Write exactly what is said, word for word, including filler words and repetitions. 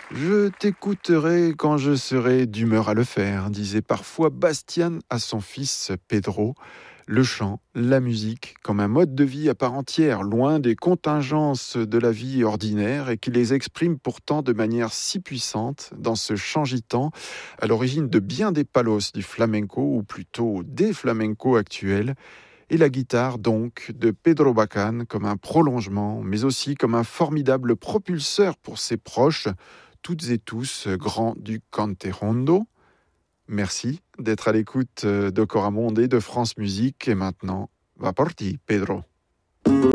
Je t'écouterai quand je serai d'humeur à le faire, disait parfois Bastian à son fils Pedro. Le chant, la musique, comme un mode de vie à part entière, loin des contingences de la vie ordinaire et qui les exprime pourtant de manière si puissante dans ce chant gitan, à l'origine de bien des palos du flamenco, ou plutôt des flamencos actuels, et la guitare donc de Pedro Bacán comme un prolongement, mais aussi comme un formidable propulseur pour ses proches, toutes et tous grands du cante rondo. Merci d'être à l'écoute de Coramonde et de France Musique. Et maintenant, va parti, Pedro.